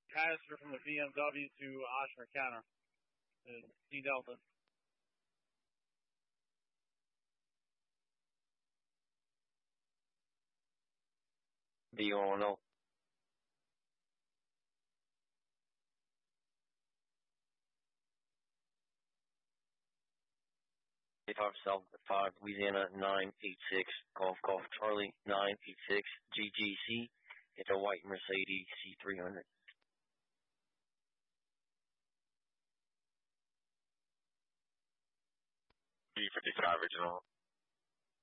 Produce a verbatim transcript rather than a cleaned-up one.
passenger from the B M W to Oshner Counter. D Delta. B one oh. Five South five Louisiana nine eight six Golf Golf Charlie nine eight six G G C. It's a white Mercedes C three hundred. B fifty-five original